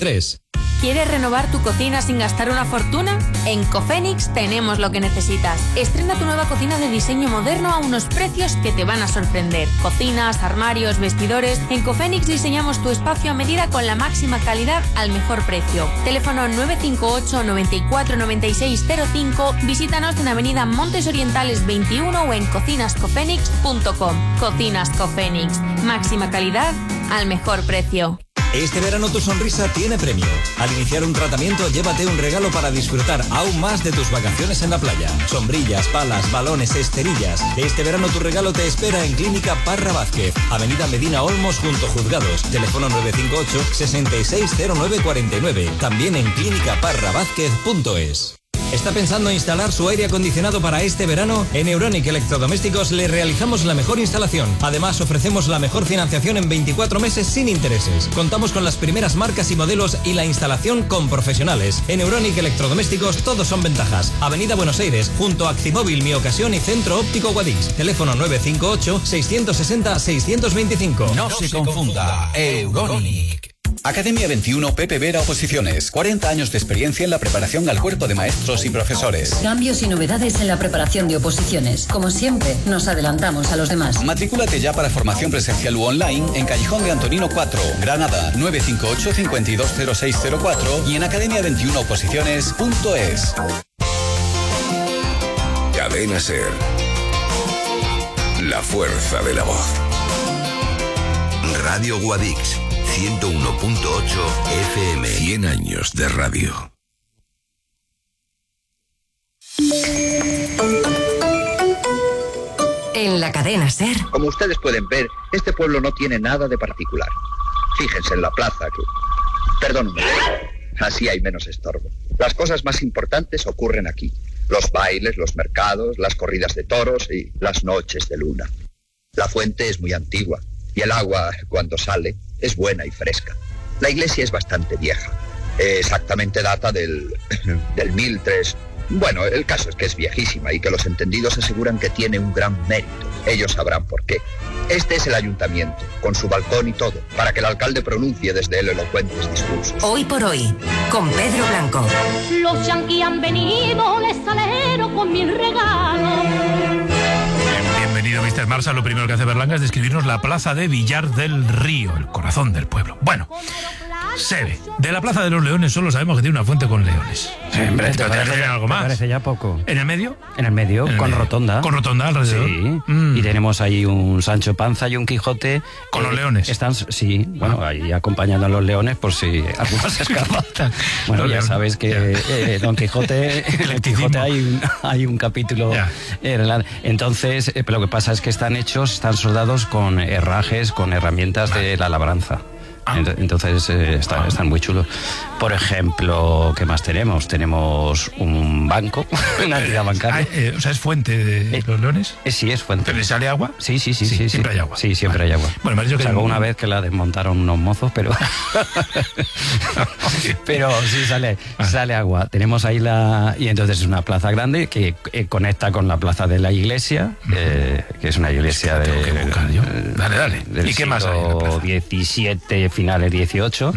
23. ¿Quieres renovar tu cocina sin gastar una fortuna? En Cofenix tenemos lo que necesitas. Estrena tu nueva cocina de diseño moderno a unos precios que te van a sorprender. Cocinas, armarios, vestidores. En Cofenix diseñamos tu espacio a medida con la máxima calidad al mejor precio. Teléfono 958 94 96 05. Visítanos en Avenida Montes Orientales 21 o en cocinascofenix.com. Cocinas Cofenix. Máxima calidad al mejor precio. Este verano tu sonrisa tiene premio. Al iniciar un tratamiento, llévate un regalo para disfrutar aún más de tus vacaciones en la playa. Sombrillas, palas, balones, esterillas. Este verano tu regalo te espera en Clínica Parra Vázquez, Avenida Medina Olmos junto Juzgados. Teléfono 958 660949. También en clínicaparravázquez.es. ¿Está pensando en instalar su aire acondicionado para este verano? En Euronic Electrodomésticos le realizamos la mejor instalación. Además, ofrecemos la mejor financiación en 24 meses sin intereses. Contamos con las primeras marcas y modelos y la instalación con profesionales. En Euronic Electrodomésticos todos son ventajas. Avenida Buenos Aires, junto a Actimóvil, Mi Ocasión y Centro Óptico Guadix. Teléfono 958 660 625. No se confunda. Euronic. Academia 21 Pepe Vera Oposiciones. 40 años de experiencia en la preparación al cuerpo de maestros y profesores. Cambios y novedades en la preparación de oposiciones. Como siempre, nos adelantamos a los demás. Matrículate ya para formación presencial u online en Callejón de Antonino 4, Granada, 958 520604 y en academia21oposiciones.es. Cadena Ser. La fuerza de la voz. Radio Guadix. 101.8 FM. 100 años de radio. En la cadena SER. Como ustedes pueden ver, este pueblo no tiene nada de particular. Fíjense en la plaza que... Perdón, así hay menos estorbo. Las cosas más importantes ocurren aquí. Los bailes, los mercados, las corridas de toros y las noches de luna. La fuente es muy antigua y el agua, cuando sale, es buena y fresca. La iglesia es bastante vieja. Exactamente data del 1003. Bueno, el caso es que es viejísima y que los entendidos aseguran que tiene un gran mérito. Ellos sabrán por qué. Este es el ayuntamiento, con su balcón y todo, para que el alcalde pronuncie desde él elocuentes discursos. Hoy por hoy, con Pedro Blanco. Los yanquis han venido, les salero con mil regalos. Bienvenido, Mr. Marsa. Lo primero que hace Berlanga es describirnos la plaza de Villar del Río, el corazón del pueblo. Bueno, se ve. De la Plaza de los Leones solo sabemos que tiene una fuente con leones. Sí, hombre, ¿te parece algo más? Me parece ya poco. ¿En el medio? En el medio, en el con medio. rotonda. Con rotonda alrededor. Sí, y tenemos ahí un Sancho Panza y un Quijote. Con los leones. Están, sí, bueno, ahí acompañando a los leones por si alguno se escapa. Bueno, ya sabes que Don Quijote, en el Quijote hay un capítulo. Entonces, lo que pasa es que están soldados con herrajes, con herramientas de la labranza. Entonces están muy chulos. Por ejemplo, ¿qué más tenemos? Tenemos un banco, una entidad bancaria. O sea, ¿es fuente de los leones? Sí, es fuente. ¿Pero le sale agua? Sí. Siempre hay agua. Sí, siempre hay agua. Bueno, me ha dicho que una vez que la desmontaron unos mozos, pero pero sí sale agua. Tenemos ahí y entonces es una plaza grande que conecta con la plaza de la iglesia, que es una iglesia Dale. ¿Y qué más hay en la plaza? 17, finales 18.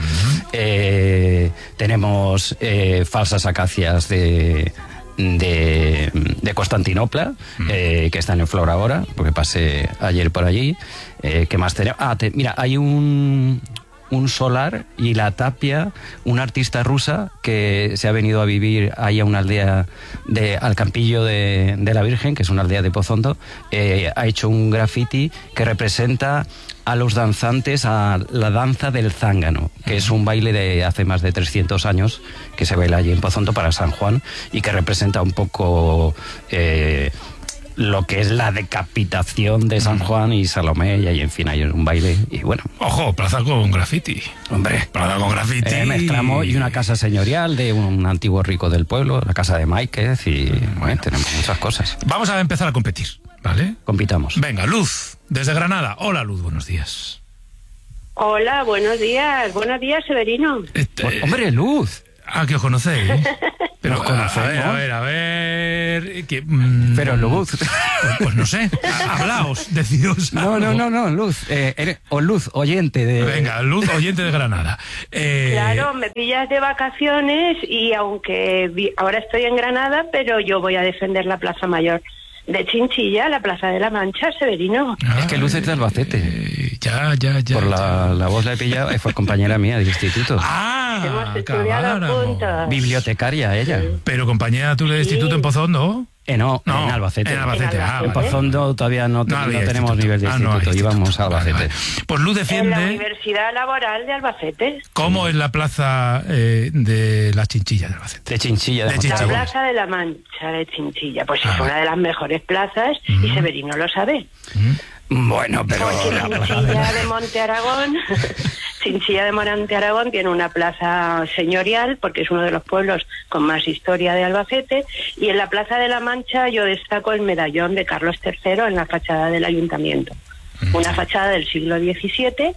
Tenemos falsas acacias de Constantinopla, que están en flor ahora, porque pasé ayer por allí. ¿Qué más tenemos? Mira, hay un solar y la tapia, una artista rusa que se ha venido a vivir ahí a una aldea al Campillo de la Virgen, que es una aldea de Pozondo. Ha hecho un graffiti que representa a los danzantes a la danza del zángano, que es un baile de hace más de 300 años que se baila allí en Pozondo para San Juan y que representa un poco lo que es la decapitación de San Juan y Salomé, y ahí en fin hay un baile y bueno. Ojo, plaza con graffiti. Hombre, plaza con graffiti. Mezclamos y una casa señorial de un antiguo rico del pueblo, la casa de Máiquez y bueno, tenemos muchas cosas. Vamos a empezar a competir, ¿vale? Compitamos. Venga, Luz, desde Granada. Hola, Luz, buenos días. Hola, buenos días. Buenos días, Severino. Hombre, Luz. Ah, que os conocéis. Pero, Nos conocemos. a ver... Pero Luz... Pues no sé, hablaos, decidos algo. No, Luz. Luz, oyente de... Venga, Luz, oyente de Granada. Claro, me pillas de vacaciones y aunque ahora estoy en Granada, pero yo voy a defender la Plaza Mayor de Chinchilla, la Plaza de la Mancha, Severino. Es que Luz es de Albacete. Ya. Por la voz la he pillado, fue compañera mía del instituto. Hemos estudiado juntos. Bibliotecaria ella. Pero compañera tú del instituto en Pozondo. No, en Albacete. En Albacete, En Pozondo todavía no tenemos nivel de instituto, íbamos a Albacete. Vale. Pues Luz defiende... En la Universidad Laboral de Albacete. ¿Cómo es la plaza de la Chinchilla de Albacete? De Chinchilla. La Plaza de la Mancha de Chinchilla, pues es una de las mejores plazas y Severino lo sabe. Bueno, pero... Porque Chinchilla de Monte Aragón... Chinchilla de Monte Aragón tiene una plaza señorial porque es uno de los pueblos con más historia de Albacete, y en la Plaza de la Mancha yo destaco el medallón de Carlos III en la fachada del ayuntamiento, una fachada del siglo XVII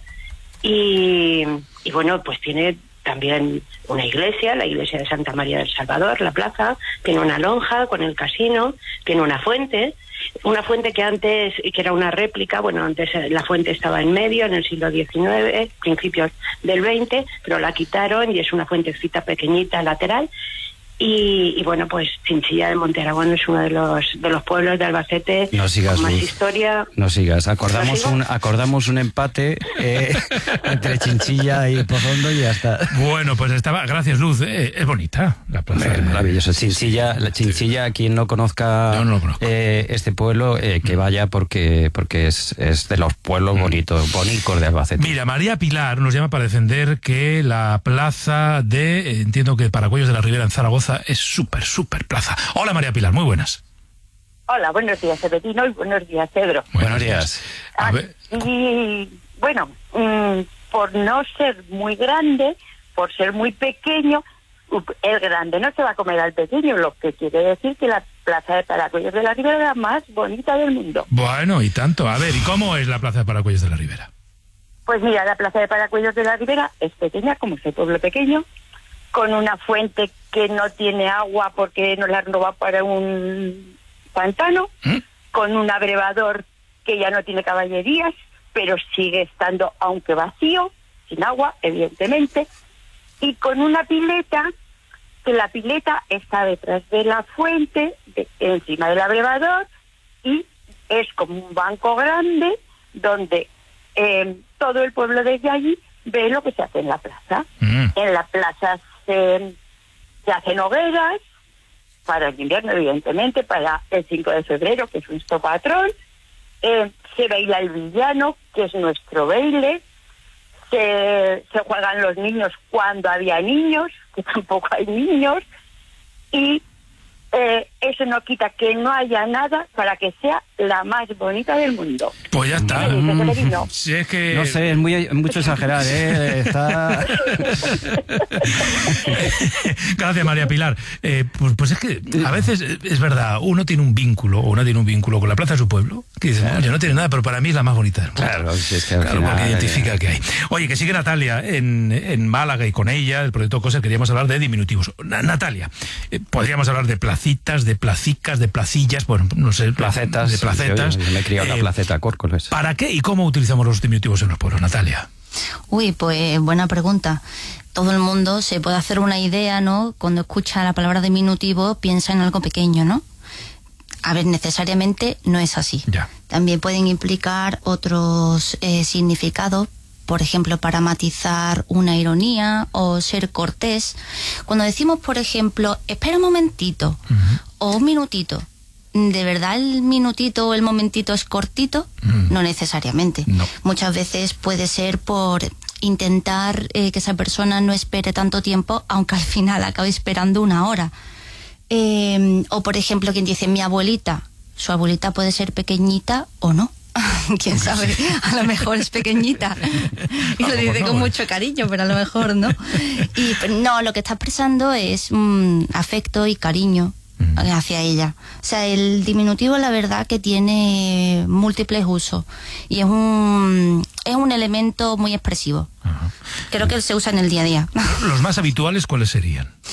y bueno, pues tiene también una iglesia, la iglesia de Santa María del Salvador, la plaza, tiene una lonja con el casino, tiene una fuente que antes, que era una réplica, bueno, antes la fuente estaba en medio, en el siglo XIX, principios del XX, pero la quitaron y es una fuentecita pequeñita lateral. Y bueno, pues Chinchilla de Monte Aragón es uno de los pueblos de Albacete con más historia. No sigas, acordamos un empate entre Chinchilla y Pozondo y ya está. Bueno, pues gracias Luz, es bonita la plaza. Maravilloso. Chinchilla, quien no conozca este pueblo, que vaya porque es de los pueblos bonitos de Albacete. Mira, María Pilar nos llama para defender que la plaza entiendo que Paracuellos de la Ribera en Zaragoza es súper plaza. Hola María Pilar, muy buenas. Hola, buenos días Severino y buenos días Pedro. Buenos días. Y bueno, por no ser muy grande, por ser muy pequeño, el grande no se va a comer al pequeño, lo que quiere decir que la plaza de Paracuellos de la Ribera es la más bonita del mundo. Bueno, y tanto. A ver, ¿y cómo es la plaza de Paracuellos de la Ribera? Pues mira, la plaza de Paracuellos de la Ribera es pequeña, como es el pueblo pequeño, con una fuente que no tiene agua porque nos la han robado para un pantano, con un abrevador que ya no tiene caballerías, pero sigue estando, aunque vacío, sin agua, evidentemente, y con una pileta, que la pileta está detrás de la fuente, encima del abrevador, y es como un banco grande donde todo el pueblo desde allí ve lo que se hace en la plaza. En la plaza se hacen hogueras para el invierno, evidentemente, para el 5 de febrero, que es nuestro patrón. Se baila el villano, que es nuestro baile. Se juegan los niños cuando había niños, que tampoco hay niños. Y eso no quita que no haya nada para que sea la más bonita del mundo. Pues ya está. Si es que... No sé, es mucho exagerar, Está... Gracias, María Pilar. Pues es que a veces es verdad, uno tiene un vínculo con la plaza de su pueblo, que dice, yo no tiene nada, pero para mí es la más bonita del mundo. Claro, si es que al final, porque identifica que hay. Oye, que sigue Natalia en Málaga, y con ella, el proyecto COSER, queríamos hablar de diminutivos. Natalia, podríamos hablar de placitas, de placicas, de placillas, bueno, no sé, placetas. De placetas. Yo me he criado en la placeta Córcoles. ¿Para qué y cómo utilizamos los diminutivos en los pueblos, Natalia? Uy, pues buena pregunta. Todo el mundo se puede hacer una idea, ¿no? Cuando escucha la palabra diminutivo, piensa en algo pequeño, ¿no? A ver, necesariamente no es así. Ya. También pueden implicar otros significados, por ejemplo, para matizar una ironía o ser cortés. Cuando decimos, por ejemplo, espera un momentito o un minutito, ¿de verdad el minutito o el momentito es cortito? No necesariamente. No. Muchas veces puede ser por intentar que esa persona no espere tanto tiempo, aunque al final acabe esperando una hora. O por ejemplo, quien dice mi abuelita, su abuelita puede ser pequeñita o no. Quién sabe, a lo mejor es pequeñita y lo dice con mucho cariño, pero a lo mejor no. Y no, lo que está expresando es afecto y cariño hacia ella. O sea, el diminutivo, la verdad, que tiene múltiples usos y es un elemento muy expresivo. Creo que se usa en el día a día. ¿Los más habituales cuáles serían?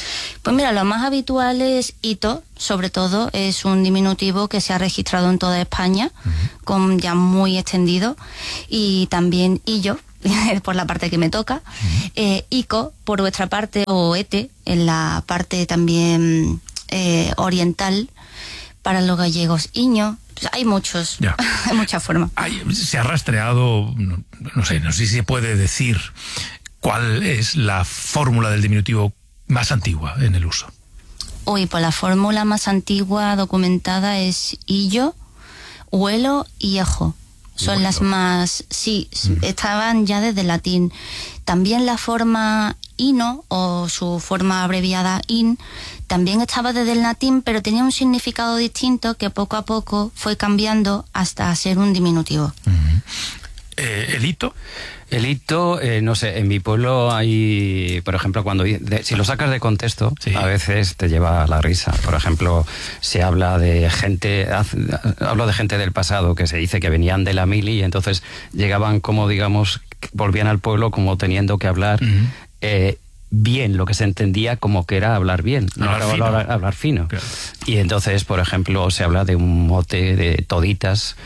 Pues mira, lo más habitual es hito, sobre todo, es un diminutivo que se ha registrado en toda España, con ya muy extendido, y también hillo, por la parte que me toca, ico, por vuestra parte, o ete, en la parte también oriental, para los gallegos, iño. Hay muchos, hay muchas formas. Se ha rastreado, no sé si se puede decir cuál es la fórmula del diminutivo más antigua en el uso. Uy, pues la fórmula más antigua documentada es illo, huelo y ejo. Son las más... Sí, estaban ya desde el latín. También la forma ino, o su forma abreviada in, también estaba desde el latín, pero tenía un significado distinto que poco a poco fue cambiando hasta ser un diminutivo. ¿El hito? El hito, no sé, en mi pueblo hay, por ejemplo, si lo sacas de contexto, a veces te lleva a la risa. Por ejemplo, se habla de gente, hablo de gente del pasado que se dice que venían de la mili y entonces llegaban como, digamos, volvían al pueblo como teniendo que hablar bien, lo que se entendía como que era hablar bien, no hablar fino. Claro. Y entonces, por ejemplo, se habla de un mote de toditas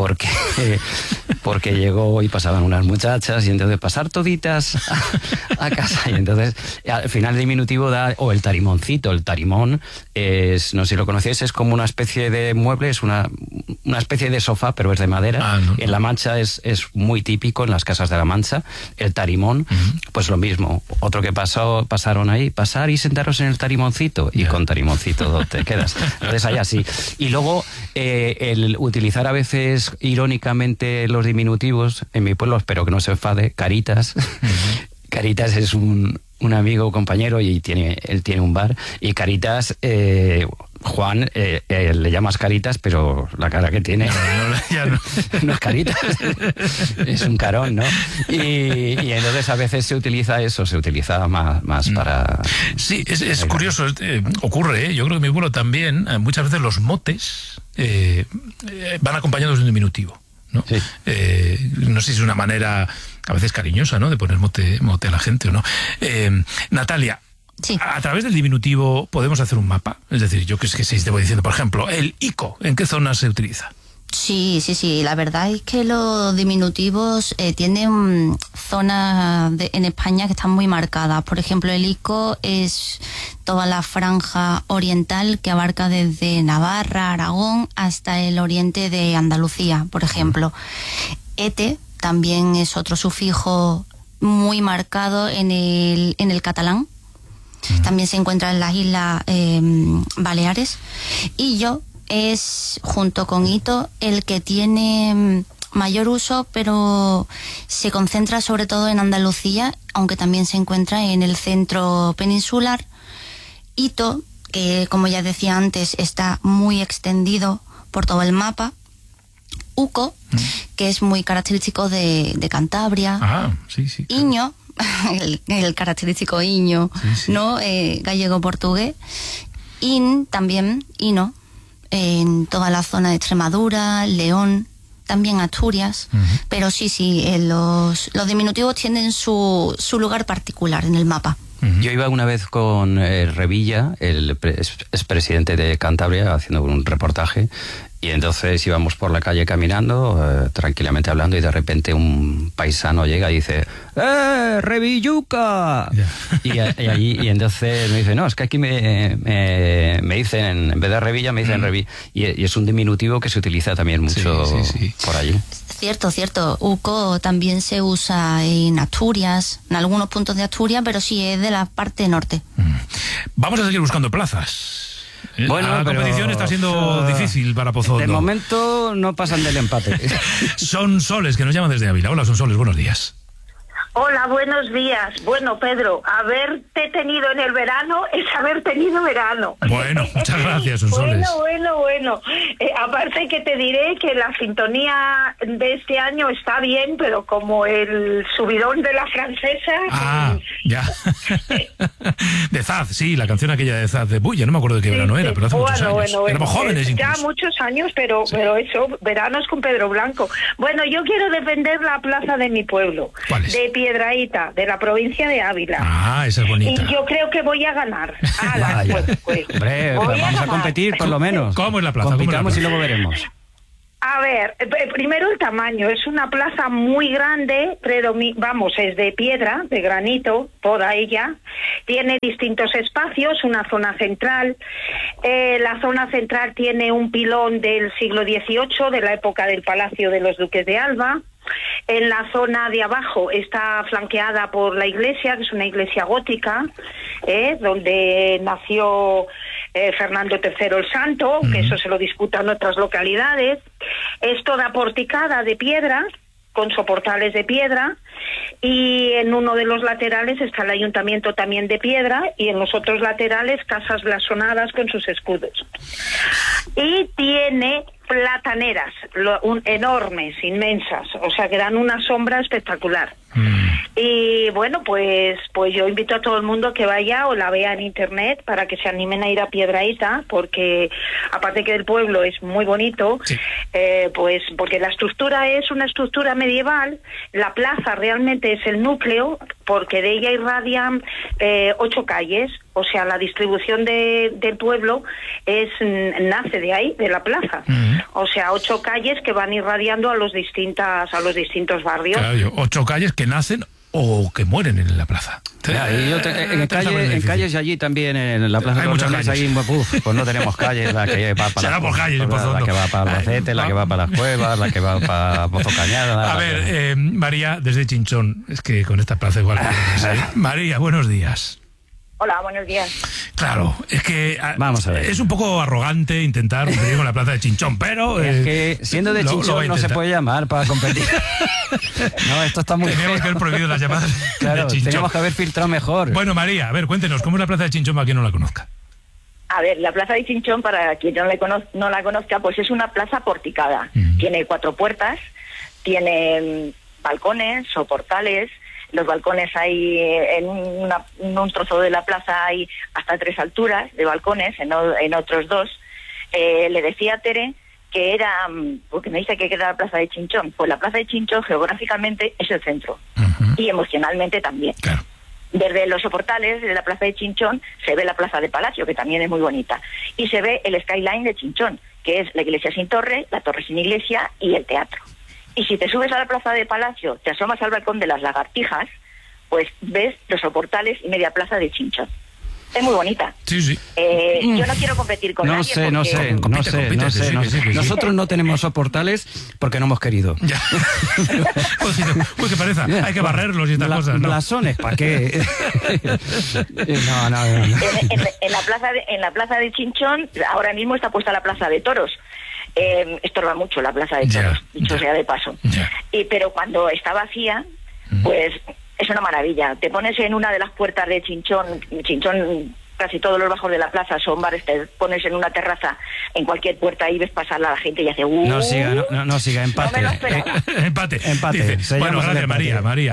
porque llegó y pasaban unas muchachas y entonces pasar toditas a casa, y entonces al final el diminutivo da, o el tarimoncito. El tarimón es, no sé si lo conocéis, es como una especie de mueble, es una especie de sofá, pero es de madera. En La Mancha es muy típico, en las casas de La Mancha, el tarimón. Pues lo mismo, otro que pasaron ahí, pasar y sentaros en el tarimoncito, y con tarimoncito te quedas. Entonces hay así. Y luego el utilizar a veces irónicamente los diminutivos, en mi pueblo, espero que no se enfade, Caritas. Caritas es un amigo, compañero, y él tiene un bar, y Caritas, Juan, le llamas Caritas, pero la cara que tiene no es Caritas, es un carón, ¿no? Y entonces a veces se utiliza eso, se utiliza más para... Sí, es curioso, ocurre, yo creo que en mi pueblo también, muchas veces los motes van acompañados de un diminutivo, ¿no? Sí. No sé si es una manera a veces cariñosa, ¿no?, de poner mote a la gente o no. Natalia, sí, a través del diminutivo podemos hacer un mapa. Es decir, yo que sé, te voy diciendo, por ejemplo, el ico, ¿en qué zona se utiliza? Sí, la verdad es que los diminutivos tienen zonas en España que están muy marcadas. Por ejemplo, el ico es toda la franja oriental que abarca desde Navarra, Aragón, hasta el oriente de Andalucía, por ejemplo. Ete también es otro sufijo muy marcado en el catalán. También se encuentra en las Islas Baleares. Illo es, junto con hito, el que tiene mayor uso, pero se concentra sobre todo en Andalucía, aunque también se encuentra en el centro peninsular. Hito, que como ya decía antes, está muy extendido por todo el mapa. Uco, que es muy característico de Cantabria. Sí. Iño, el característico iño, sí. ¿No? Gallego-portugués. In, también, ino, en toda la zona de Extremadura, León, también Asturias. Pero sí, los diminutivos tienen su lugar particular en el mapa. Yo iba una vez con Revilla, el expresidente de Cantabria, haciendo un reportaje, y entonces íbamos por la calle caminando, tranquilamente hablando, y de repente un paisano llega y dice: ¡Revilluca! Yeah. Y entonces me dice: no, es que aquí me dicen, en vez de Revilla, me dicen Revi. Y es un diminutivo que se utiliza también mucho por allí. Cierto. Uco también se usa en Asturias, en algunos puntos de Asturias, pero sí es de la parte norte. Vamos a seguir buscando plazas. Bueno, la competición está siendo difícil para Pozondo. De momento no pasan del empate. Son Soles, que nos llaman desde Ávila. Hola, Son Soles, buenos días. Hola, buenos días. Bueno, Pedro, haberte tenido en el verano es haber tenido verano. Bueno, muchas gracias, Son Soles. Bueno. Aparte que te diré que la sintonía de este año está bien, pero como el subidón de la francesa... ya. De Zaz, sí, la canción aquella de Zaz de Bulla, no me acuerdo de qué verano era, pero hace muchos años. Éramos jóvenes ya incluso. muchos años, pero eso, veranos con Pedro Blanco. Bueno, yo quiero defender la plaza de mi pueblo. ¿Cuál es? De Piedrahíta, de la provincia de Ávila. Ah, esa es bonita. Y yo creo que voy a ganar. Hombre, vamos a competir por lo menos. ¿Cómo es la plaza? Compitamos y luego veremos. A ver, primero el tamaño. Es una plaza muy grande, es de piedra, de granito, toda ella. Tiene distintos espacios, una zona central. La zona central tiene un pilón del siglo XVIII, de la época del Palacio de los Duques de Alba. En la zona de abajo está flanqueada por la iglesia, que es una iglesia gótica, donde nació Fernando III el Santo, que eso se lo disputan otras localidades. Es toda porticada de piedra, con soportales de piedra, y en uno de los laterales está el ayuntamiento también de piedra, y en los otros laterales casas blasonadas con sus escudos. Y tiene plataneras enormes, inmensas, o sea que dan una sombra espectacular. Y bueno, pues yo invito a todo el mundo que vaya o la vea en internet para que se animen a ir a Piedrahíta, porque aparte que el pueblo es muy bonito, sí. Pues porque la estructura es una estructura medieval, la plaza realmente es el núcleo, porque de ella irradian 8 calles, o sea, la distribución del pueblo nace de ahí, de la plaza. O sea, 8 calles que van irradiando a los distintos barrios. Claro, 8 calles que nacen o que mueren en la plaza. En calles y allí también en la plaza hay muchas calles. Ahí, pues no tenemos calles, la que va para será por calles, la que va para Albacete, la que va para las Cuevas, la que va para Pozo Cañada. A ver, María, desde Chinchón, es que con esta plaza igual. María, buenos días. Hola, buenos días. Claro, es que vamos a ver. Es un poco arrogante intentar competir con la plaza de Chinchón, pero... es que siendo de Chinchón no se puede llamar para competir. No, esto está muy... Teníamos que haber prohibido las llamadas claro, de Chinchón. Teníamos que haber filtrado mejor. Bueno, María, a ver, cuéntenos, ¿cómo es la plaza de Chinchón para quien no la conozca? A ver, la plaza de Chinchón, para quien no la conozca, pues es una plaza porticada. Tiene 4 puertas, tiene balcones o portales. Los balcones hay, en un trozo de la plaza hay hasta 3 alturas de balcones, en otros 2. Le decía a Tere que era, porque me dice que queda la plaza de Chinchón. Pues la plaza de Chinchón geográficamente es el centro, y emocionalmente también. Claro. Desde los soportales de la plaza de Chinchón se ve la plaza de Palacio, que también es muy bonita, y se ve el skyline de Chinchón, que es la iglesia sin torre, la torre sin iglesia y el teatro. Y si te subes a la plaza de Palacio, te asomas al balcón de las Lagartijas, pues ves los soportales y media plaza de Chinchón. Es muy bonita. Sí, sí. Yo no quiero competir con nadie. No sé. Nosotros no tenemos soportales porque no hemos querido. Ya. Uy, qué pereza. Hay que barrerlos y estas cosas, ¿no? Blasones, ¿para qué? No. En la plaza de Chinchón, ahora mismo está puesta la plaza de toros. Estorba mucho la plaza de toros, dicho sea de paso. Pero cuando está vacía, pues es una maravilla. Te pones en una de las puertas de Chinchón, casi todos los bajos de la plaza son bares, te pones en una terraza, en cualquier puerta y ves pasar a la gente y hace No siga, empate. No me lo esperaba. Empate. Dice, bueno, gracias, María.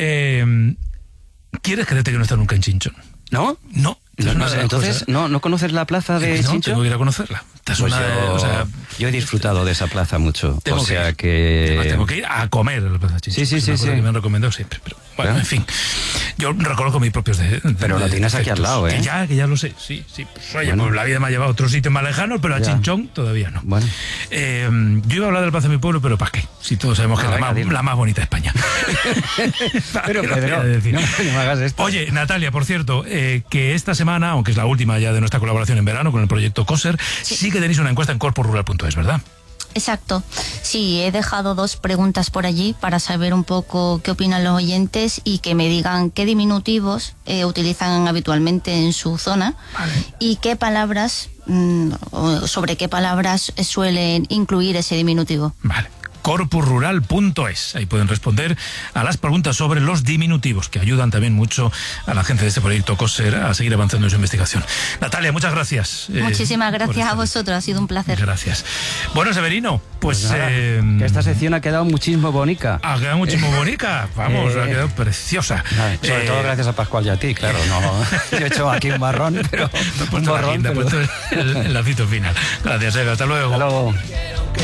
¿Quieres creerte que no estás nunca en Chinchón? ¿No? Entonces, ¿no conoces la plaza de Chinchón? Tengo que ir a conocerla. Yo he disfrutado de esa plaza mucho. Tengo que ir a comer a la plaza de Chinchón. Sí. Me han recomendado siempre. Pero bueno, en fin. Yo reconozco mis propios pero lo tienes aquí al lado, ¿eh? Que ya lo sé. Sí. Pues, oye, pues la vida me ha llevado a otros sitios más lejanos, pero a Chinchón todavía no. Bueno. Yo iba a hablar de la plaza de mi pueblo, pero ¿para qué? Si todos sabemos que es la más bonita de España. Pero Pedro, no me hagas esto. Oye, Natalia, por cierto, que esta semana, aunque es la última ya de nuestra colaboración en verano con el proyecto COSER, sí que tenéis una encuesta en corporural.es, ¿verdad? Exacto. Sí, he dejado 2 preguntas por allí para saber un poco qué opinan los oyentes y que me digan qué diminutivos utilizan habitualmente en su zona, vale, y qué palabras, sobre qué palabras suelen incluir ese diminutivo. Vale. corpusrural.es. Ahí pueden responder a las preguntas sobre los diminutivos, que ayudan también mucho a la gente de este proyecto COSER a seguir avanzando en su investigación. Natalia, muchas gracias. Muchísimas gracias a vosotros, ha sido un placer. Gracias. Bueno, Severino, pues nada, que esta sección ha quedado muchísimo bonita. Ha quedado muchísimo bonita, vamos, ha quedado preciosa. Sobre todo gracias a Pascual y a ti, claro. No, yo he hecho aquí un marrón, pero un borrón. Te he puesto el lacito final. Gracias, Eva, hasta luego. Hasta luego.